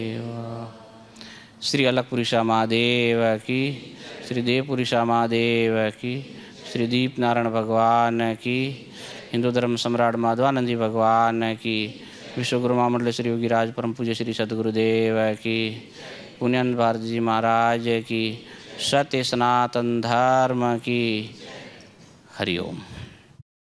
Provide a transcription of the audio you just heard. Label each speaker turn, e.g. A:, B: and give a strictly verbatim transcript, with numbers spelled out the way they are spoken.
A: श्री अलकपुरीषा महादेव की, श्री देवपुरीषा महादेव की, श्री दीप नारायण भगवान की, हिंदू धर्म सम्राट माधवानंद जी भगवान की, विश्वगुरु महामंडल श्री योगीराज परम पूज्य श्री सद्गुरुदेव की, पुण्यन भारत जी महाराज की, सत्य सनातन धर्म की। हरिओम।